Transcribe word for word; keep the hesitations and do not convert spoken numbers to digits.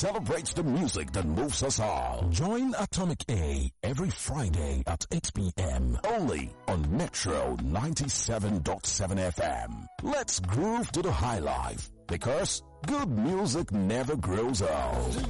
celebrates the music that moves us all. Join Atomic A every Friday at eight p.m. only on Metro ninety-seven point seven F M. Let's groove to the high life, because good music never grows old.